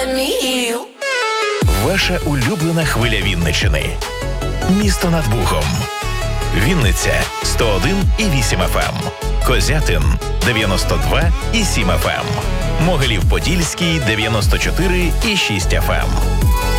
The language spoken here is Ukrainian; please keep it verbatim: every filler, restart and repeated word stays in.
let me heal. Ваша улюблена хвиля Вінниччини. Місто над Богом. Вінниця сто один і вісім еф ем. Козятин дев'яносто два і сім еф ем. Могилів-Подільський дев'яносто чотири і шість еф ем.